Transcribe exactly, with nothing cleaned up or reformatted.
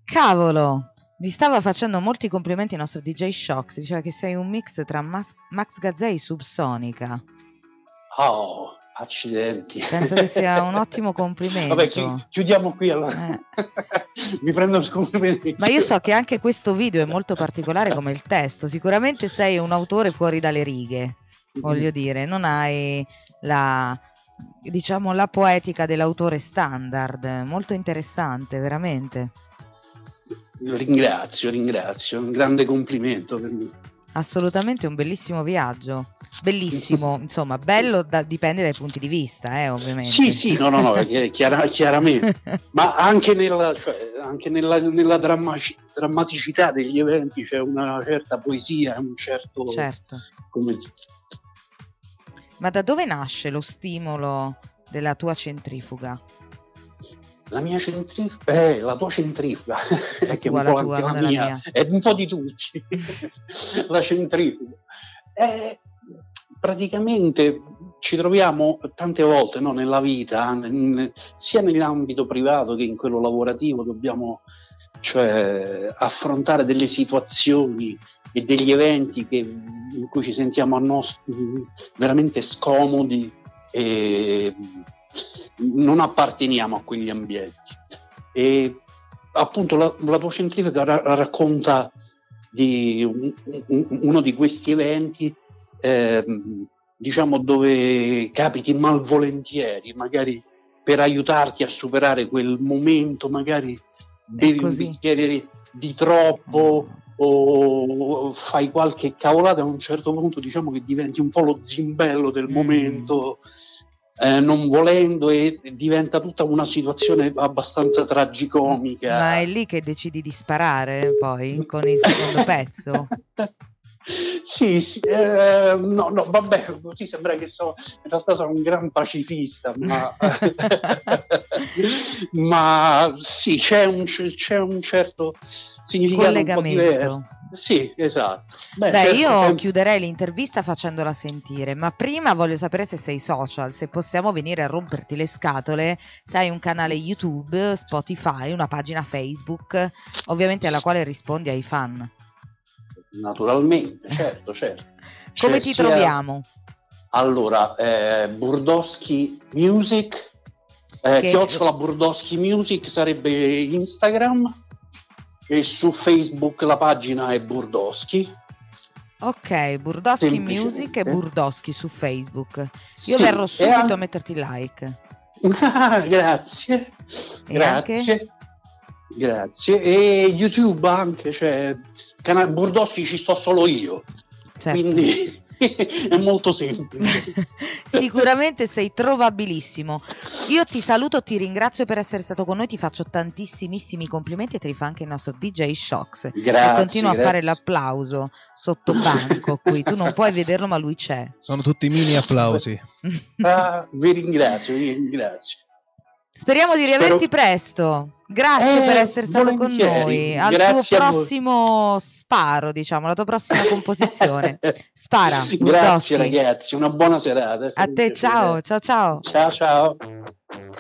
Cavolo, mi stava facendo molti complimenti il nostro D J Shox, diceva che sei un mix tra Max, Max Gazzè e Subsonica. Oh, accidenti. Penso che sia un ottimo Vabbè, complimento. chi- chiudiamo qui allora. Eh. Mi prendo complimenti. Ma io so che anche questo video è molto particolare come il testo. Sicuramente sei un autore fuori dalle righe, voglio dire, non hai la, diciamo, la poetica dell'autore standard. Molto interessante, veramente. Ringrazio, ringrazio, un grande complimento per me. Assolutamente un bellissimo viaggio. Bellissimo, insomma, bello da, dipende dai punti di vista, eh, ovviamente. Sì, sì, no, no, no, chiara, chiaramente, ma anche nella, cioè, anche nella, nella drammaci, drammaticità degli eventi c'è una certa poesia, un certo... Certo. Come... Ma da dove nasce lo stimolo della tua centrifuga? La mia centrifuga, eh, la tua centrifuga, La che è tua, un la po' tua, anche la non è la mia, mia. è un po' di tutti, la centrifuga. Eh, praticamente ci troviamo tante volte, no, nella vita, in, sia nell'ambito privato che in quello lavorativo, dobbiamo cioè affrontare delle situazioni e degli eventi che, in cui ci sentiamo a nos- veramente scomodi e non apparteniamo a quegli ambienti. E appunto la, la tua centrifuga ra- racconta di un, un, uno di questi eventi, eh, diciamo, dove capiti malvolentieri, magari per aiutarti a superare quel momento, magari bevi un bicchiere di troppo o fai qualche cavolata, a un certo punto diciamo che diventi un po' lo zimbello del mm. momento, eh, non volendo, e diventa tutta una situazione abbastanza tragicomica. Ma è lì che decidi di sparare poi con il secondo pezzo? Sì, sì, eh, no, no, vabbè, così sembra che so, in realtà sono un gran pacifista, ma, ma sì, c'è un, c'è un certo significato un po' diverso. Sì, esatto. Beh, Beh certo, io sempre... chiuderei l'intervista facendola sentire, ma prima voglio sapere se sei social, se possiamo venire a romperti le scatole, se hai un canale YouTube, Spotify, una pagina Facebook, ovviamente alla quale rispondi ai fan. Naturalmente, certo, certo. Come C'è ti sia... troviamo? Allora, eh, Burdoschi Music, eh, che... chiocciola Burdoschi Music sarebbe Instagram, e su Facebook la pagina è Burdoschi. Ok, Burdoschi Music e Burdoschi su Facebook. Io sì, verrò subito anche... a metterti like. Grazie, e grazie. Anche? Grazie. E YouTube anche, cioè canale Burdoschi ci sto solo io, certo. Quindi è molto semplice. Sicuramente sei trovabilissimo. Io ti saluto, ti ringrazio per essere stato con noi, ti faccio tantissimissimi complimenti e te li fa anche il nostro D J Shox. Grazie. E continua grazie. a fare l'applauso sotto banco qui, tu non puoi vederlo ma lui c'è. Sono tutti mini applausi. Ah, vi ringrazio, vi ringrazio. Speriamo di riaverti Spero... presto. Grazie eh, per essere stato con noi. Al Grazie tuo prossimo sparo, diciamo, la tua prossima composizione. Spara. Grazie Burdoschi. ragazzi, una buona serata. A te, ciao, ciao, ciao. Ciao, ciao.